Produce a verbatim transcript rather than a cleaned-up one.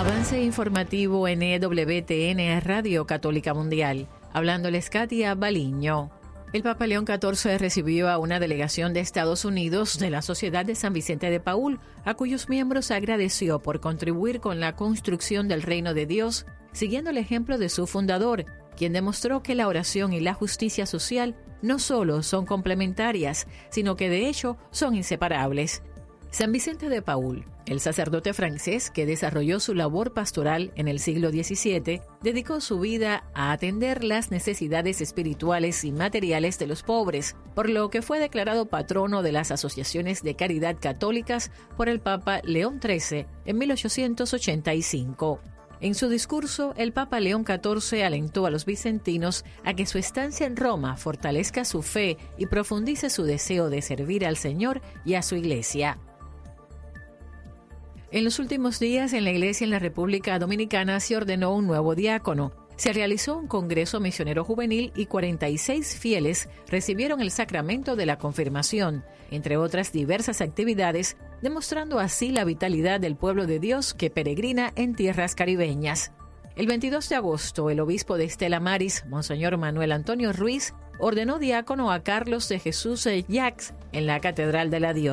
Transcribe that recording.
Avance informativo en E W T N Radio Católica Mundial. Hablándoles Katia Baliño. El Papa León catorce recibió a una delegación de Estados Unidos de la Sociedad de San Vicente de Paúl, a cuyos miembros agradeció por contribuir con la construcción del reino de Dios, siguiendo el ejemplo de su fundador, quien demostró que la oración y la justicia social no solo son complementarias, sino que de hecho son inseparables. San Vicente de Paúl, el sacerdote francés que desarrolló su labor pastoral en el siglo diecisiete, dedicó su vida a atender las necesidades espirituales y materiales de los pobres, por lo que fue declarado patrono de las asociaciones de caridad católicas por el Papa León trece en mil ochocientos ochenta y cinco. En su discurso, el Papa León catorce alentó a los vicentinos a que su estancia en Roma fortalezca su fe y profundice su deseo de servir al Señor y a su Iglesia. En los últimos días, en la Iglesia en la República Dominicana se ordenó un nuevo diácono. Se realizó un congreso misionero juvenil y cuarenta y seis fieles recibieron el sacramento de la confirmación, entre otras diversas actividades, demostrando así la vitalidad del pueblo de Dios que peregrina en tierras caribeñas. El veintidós de agosto, el obispo de Estela Maris, Monseñor Manuel Antonio Ruiz, ordenó diácono a Carlos de Jesús Yax en la Catedral de la Diócesis.